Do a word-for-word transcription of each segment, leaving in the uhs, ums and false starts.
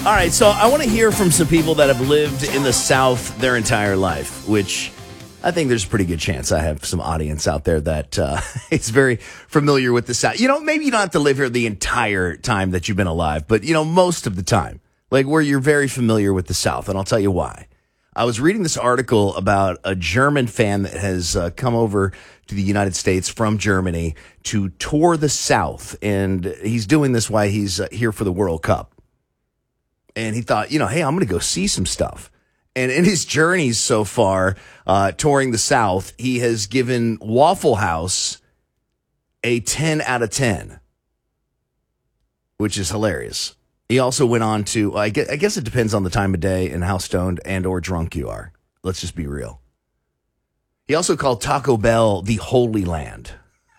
All right, so I want to hear from some people that have lived in the South their entire life, which I think there's a pretty good chance I have some audience out there that uh, is very familiar with the South. You know, maybe you don't have to live here the entire time that you've been alive, but, you know, most of the time, like where you're very familiar with the South, and I'll tell you why. I was reading this article about a German fan that has uh, come over to the United States from Germany to tour the South, and he's doing this while he's uh, here for the World Cup. And he thought, you know, hey, I'm going to go see some stuff. And in his journeys so far, uh, touring the South, he has given Waffle House a ten out of ten, which is hilarious. He also went on to, I guess, I guess it depends on the time of day and how stoned and or drunk you are. Let's just be real. He also called Taco Bell the Holy Land.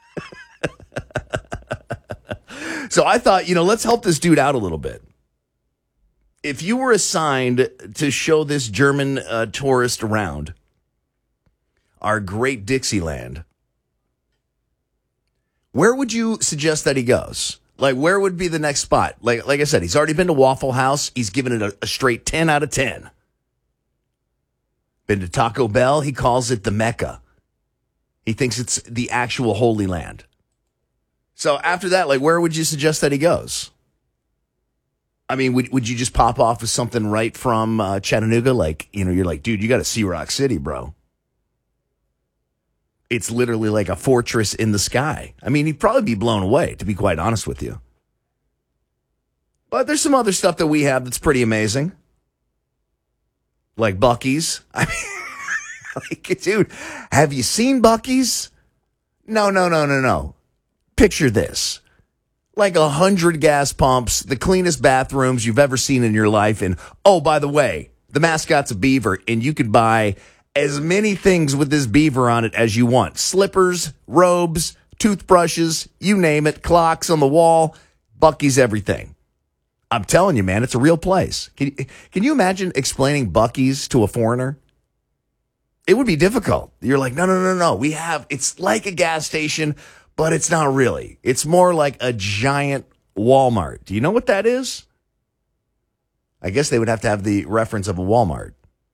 So I thought, you know, let's help this dude out a little bit. If you were assigned to show this German uh, tourist around our great Dixieland, where would you suggest that he goes? Like, where would be the next spot? Like, like I said, he's already been to Waffle House. He's given it a, a straight ten out of ten. Been to Taco Bell. He calls it the Mecca. He thinks it's the actual Holy Land. So after that, like, where would you suggest that he goes? I mean, would would you just pop off with something right from uh, Chattanooga? Like, you know, you're like, dude, you got to see Rock City, bro. It's literally like a fortress in the sky. I mean, he'd probably be blown away, to be quite honest with you. But there's some other stuff that we have that's pretty amazing. Like Buc-ee's. I mean, like, dude, have you seen Buc-ee's? No, no, no, no, no. Picture this. Like a hundred gas pumps, the cleanest bathrooms you've ever seen in your life. And, oh, by the way, the mascot's a beaver, and you could buy as many things with this beaver on it as you want. Slippers, robes, toothbrushes, you name it, clocks on the wall. Buc-ee's everything. I'm telling you, man, it's a real place. Can, can you imagine explaining Buc-ee's to a foreigner? It would be difficult. You're like, no, no, no, no. We have, it's like a gas station, but it's not really. It's more like a giant Walmart. Do you know what that is? I guess they would have to have the reference of a Walmart.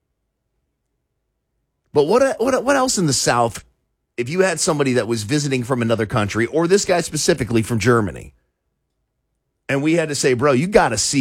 But what what what else in the South, if you had somebody that was visiting from another country, or this guy specifically from Germany, and we had to say, bro, you got to see